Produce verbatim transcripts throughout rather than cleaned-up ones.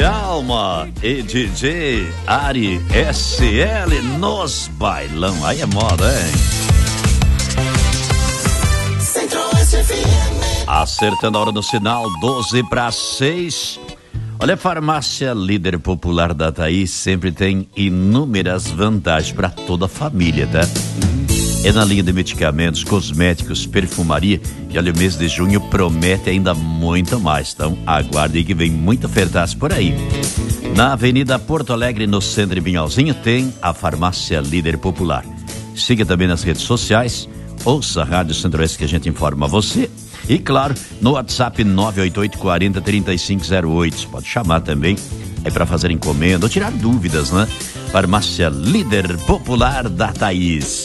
Djalma e D J Ari S L nos bailão. Aí é moda, hein? Acertando a hora do sinal, doze para seis. Olha, a farmácia Líder Popular da Thaís sempre tem inúmeras vantagens para toda a família, tá? É na linha de medicamentos, cosméticos, perfumaria. E olha, o mês de junho promete ainda muito mais. Então aguarde aí que vem muito ofertas por aí. Na Avenida Porto Alegre, no centro de Pinhalzinho, tem a farmácia Líder Popular. Siga também nas redes sociais. Ouça a Rádio Centro-Oeste que a gente informa você. E claro, no WhatsApp nove oito oito, quarenta, trinta e cinco zero oito. Pode chamar também, é para fazer encomenda ou tirar dúvidas, né? Farmácia Líder Popular da Thaís.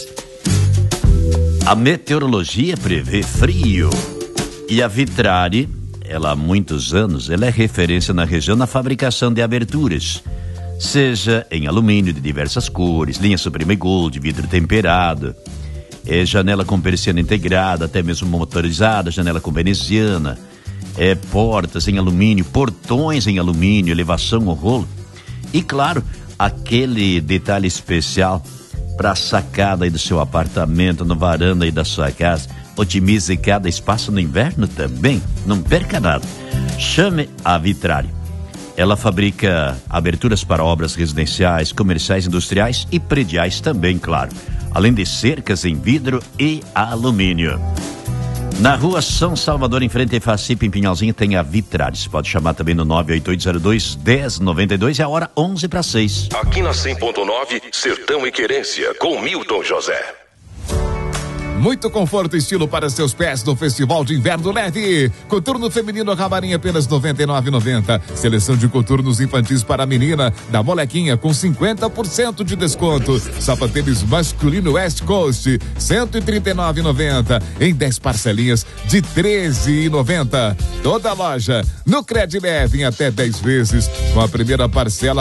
A meteorologia prevê frio. E a Vitrari, ela há muitos anos, ela é referência na região na fabricação de aberturas. Seja em alumínio de diversas cores, linha Supreme Gold, vidro temperado. É janela com persiana integrada, até mesmo motorizada, janela com veneziana, é portas em alumínio, portões em alumínio, elevação ou rolo. E claro, aquele detalhe especial para a sacada aí do seu apartamento, no varanda aí da sua casa. Otimize cada espaço no inverno também, não perca nada. Chame a Vitrari. Ela fabrica aberturas para obras residenciais, comerciais, industriais e prediais também, claro. Além de cercas em vidro e alumínio. Na rua São Salvador, em frente a Efacip, em Pinhalzinho, tem a Vitrari. Você pode chamar também no nove oito oito zero dois, um zero nove dois, é a hora onze para seis. Aqui na cem ponto nove, Sertão e Querência, com Milton José. Muito conforto e estilo para seus pés no Festival de Inverno Leve. Coturno feminino Camarim apenas noventa e nove reais e noventa centavos. Seleção de coturnos infantis para a menina da Molequinha com cinquenta por cento de desconto. Sapatênis masculino West Coast cento e trinta e nove reais e noventa centavos em dez parcelinhas de treze reais e noventa centavos. Toda loja no Cred Leve em até dez vezes com a primeira parcela